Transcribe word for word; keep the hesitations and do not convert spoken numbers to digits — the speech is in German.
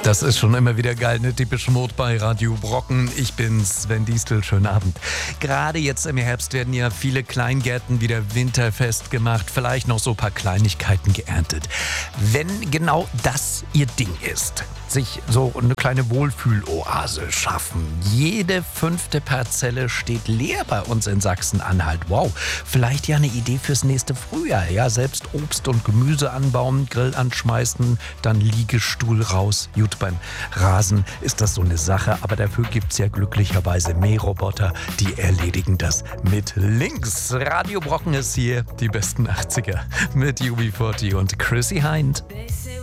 Das ist schon immer wieder geil, ne? Typisch Mode bei Radio Brocken. Ich bin Sven Diestel, schönen Abend. Gerade jetzt im Herbst werden ja viele Kleingärten wieder winterfest gemacht, vielleicht noch so ein paar Kleinigkeiten geerntet. Wenn genau das Ihr Ding ist, sich so eine kleine Wohlfühloase schaffen. Jede fünfte Parzelle steht leer bei uns in Sachsen-Anhalt. Wow, vielleicht ja eine Idee fürs nächste Frühjahr. Ja, selbst Obst und Gemüse anbauen, Grill anschmeißen, dann Liegestuhl raus. Gut, beim Rasen ist das so eine Sache, aber dafür gibt's ja glücklicherweise Mähroboter, die erledigen das mit links. Radio Brocken ist hier, die besten achtziger mit U B vierzig und Chrissy Hind.